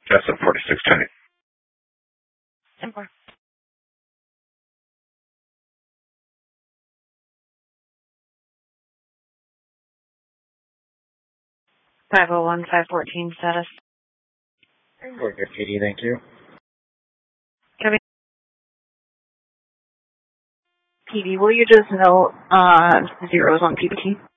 Jessup 4620. 10-4. (501, 514 status). We're good, Katie, thank you. Kevin. PD, will you just note zeros on PPT?